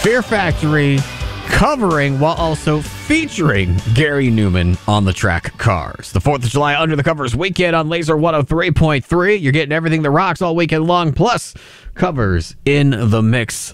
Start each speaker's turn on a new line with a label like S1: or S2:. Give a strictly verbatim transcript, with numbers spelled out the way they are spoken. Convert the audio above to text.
S1: Fear Factory covering while also featuring Gary Newman on the track Cars. The fourth of July Under the Covers weekend on Laser one oh three point three. You're getting everything that rocks all weekend long, plus covers in the mix